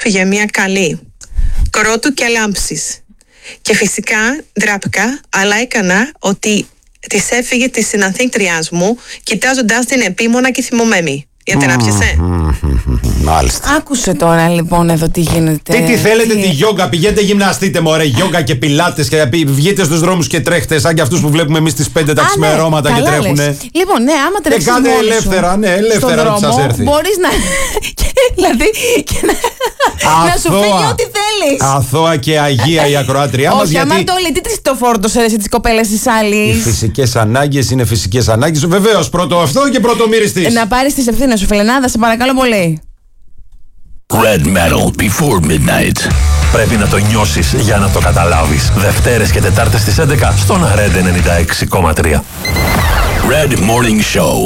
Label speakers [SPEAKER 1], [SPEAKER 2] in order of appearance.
[SPEAKER 1] έφυγε μια καλή κρότου και λάμψης. Και φυσικά ντράπηκα, αλλά έκανα ότι της έφυγε τη συνανθήτριάς μου, κοιτάζοντας την επίμονα και θυμωμένη. Γιατί να πιεσέ.
[SPEAKER 2] Μάλιστα.
[SPEAKER 3] Άκουσε τώρα λοιπόν εδώ τι γίνεται.
[SPEAKER 2] Τι θέλετε, τη γιόγκα, πηγαίνετε γυμναστείτε μωρέ, γιόγκα και πιλάτες και βγείτε στους δρόμους και τρέχετε σαν και αυτούς που βλέπουμε εμείς τις 5 τα ξημερώματα και τρέχουνε.
[SPEAKER 3] Λοιπόν, ναι, άμα τρέξεις
[SPEAKER 2] κάντε ελεύθερα, ναι, ελεύθερα ότι σας έρθει.
[SPEAKER 3] Μπορείς να... δηλαδή, και να σου φέρει ό,τι θέλεις.
[SPEAKER 2] Αθώα και αγία η ακροάτριά μας.
[SPEAKER 3] Όχι, Αμαρτώλη, τι το φόρτωσε εσύ τις κοπέλες της άλλης.
[SPEAKER 2] Οι φυσικές ανάγκες είναι φυσικές ανάγκες. Βεβαίως, πρώτο αυτό και πρώτο μυριστής.
[SPEAKER 3] Να πάρεις τις ευθύνες σου, Φελενάδα, σε παρακαλώ πολύ.
[SPEAKER 4] Red Metal Before Midnight. Πρέπει να το νιώσεις για να το καταλάβεις. Δευτέρες και Τετάρτες στις 11 στον Red 96,3. Red Morning Show.